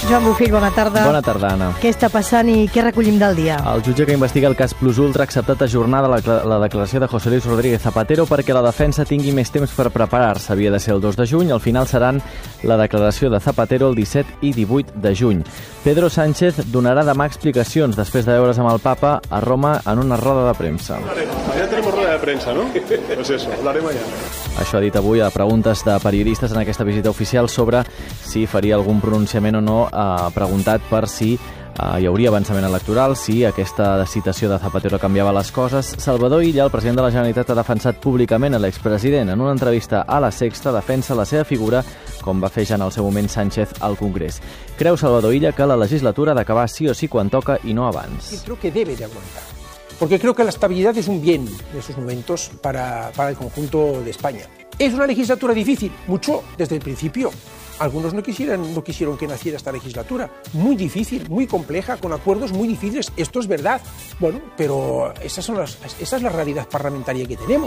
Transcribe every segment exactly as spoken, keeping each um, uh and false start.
Joan Bofill, bona tarda. Bona tarda, Anna. Què està passant i què recollim del dia? El jutge que investiga el cas Plus Ultra ha acceptat ajornar la, la declaració de José Luis Rodríguez Zapatero perquè la defensa tingui més temps per preparar-se. Havia de ser el dos de juny, al final seran la declaració de Zapatero el disset i divuit de juny. Pedro Sánchez donarà demà explicacions després de veure's amb el papa a Roma en una roda de premsa. Mañana tenemos rueda de prensa, ¿no? Pues eso, hablaré mañana. Això ha dit avui a preguntes de periodistes en aquesta visita oficial sobre si faria algun pronunciament o no. Ha preguntat per si uh, hi hauria avançament electoral, si aquesta citació de Zapatero canviava les coses. Salvador Illa, el president de la Generalitat, ha defensat públicament a l'expresident. En una entrevista a La Sexta defensa la seva figura, com va fer ja en el seu moment Sánchez al Congrés. Creu Salvador Illa que la legislatura ha d'acabar sí o sí quan toca i no abans. Creo que debe de aguantar, porque creo que la estabilidad es un bien en estos momentos para, para el conjunto de España. Es una legislatura difícil, mucho desde el principio. Algunos no quisieran, no quisieron que naciera esta legislatura. Muy difícil, muy compleja, con acuerdos muy difíciles. Esto es verdad. Bueno, pero esas son las, esa es la realidad parlamentaria que tenemos.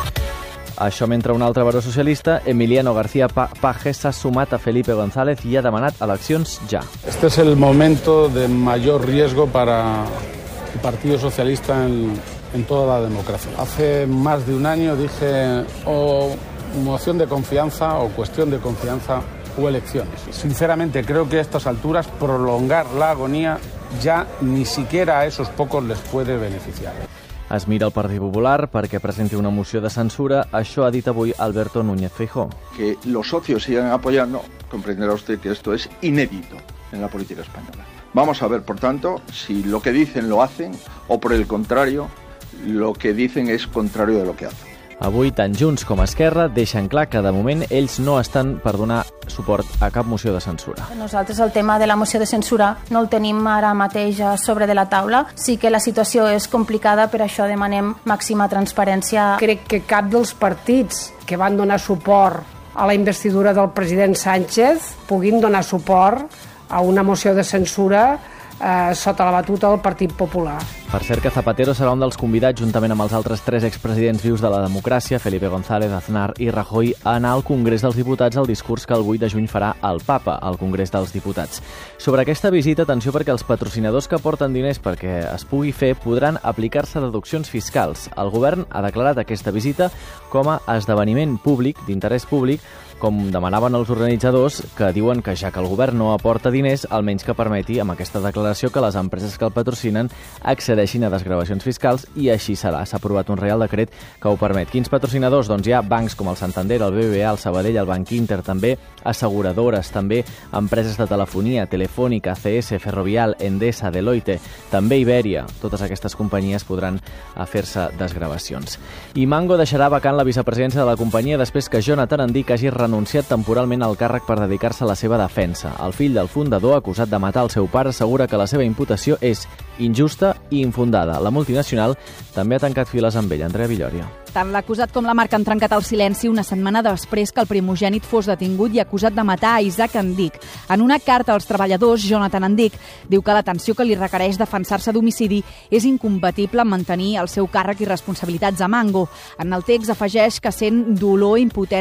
Això mentre un altre baró socialista, Emiliano García Paje, s'ha sumat a Felipe González i ha demanat eleccions ja. Este es el momento de mayor riesgo para el Partido Socialista en, en toda la democracia. Hace más de un año dije o moción de confianza o cuestión de confianza o elecciones. Sinceramente creo que a estas alturas prolongar la agonía ya ni siquiera a esos pocos les puede beneficiar. Es mira el Partit Popular perquè presenti una moció de censura. Això ha dit avui Alberto Núñez Feijóo. Que los socios sigan apoyando, comprenderá usted que esto es inédito en la política española. Vamos a ver, por tanto, si lo que dicen lo hacen o, por el contrario, lo que dicen es contrario de lo que hacen. Avui, tant Junts com Esquerra deixen clar que, de moment, ells no estan per donar suport a cap moció de censura. Nosaltres el tema de la moció de censura no el tenim ara mateix sobre de la taula. Sí que la situació és complicada, per això demanem màxima transparència. Crec que cap dels partits que van donar suport a la investidura del president Sánchez puguin donar suport a una moció de censura eh, sota la batuta del Partit Popular. Per cert que Zapatero serà un dels convidats, juntament amb els altres tres expresidents vius de la democràcia, Felipe González, Aznar i Rajoy, a anar al Congrés dels Diputats al discurs que el vuit de juny farà el Papa al Congrés dels Diputats. Sobre aquesta visita, atenció, perquè els patrocinadors que aporten diners perquè es pugui fer podran aplicar-se deduccions fiscals. El govern ha declarat aquesta visita com a esdeveniment públic, d'interès públic, com demanaven els organitzadors, que diuen que ja que el govern no aporta diners, almenys que permeti amb aquesta declaració que les empreses que el patrocinen accedeixin a desgravacions fiscals, i així serà. S'ha aprovat un reial decret que ho permet. Quins patrocinadors? Doncs hi ha bancs com el Santander, el B B V A, el Sabadell, el Banc Inter, també asseguradores, també empreses de telefonia, Telefònica, A C S, Ferrovial, Endesa, Deloitte, també Iberia. Totes aquestes companyies podran fer-se desgravacions. I Mango deixarà vacant la vicepresidència de la companyia després que Jonathan Andic hagi renunciat temporalment al càrrec per dedicar-se a la seva defensa. El fill del fundador, acusat de matar el seu pare, assegura que la seva imputació és injusta i infundada. La multinacional també ha tancat files amb ell. Andrea Villoria. Tant l'acusat com la marca han trencat el silenci una setmana després que el primogènit fos detingut i acusat de matar a Isaac Andic. En una carta als treballadors, Jonathan Andic diu que l'atenció que li requereix defensar-se d'homicidi és incompatible amb mantenir el seu càrrec i responsabilitats a Mango. En el text afegeix que sent dolor, impotència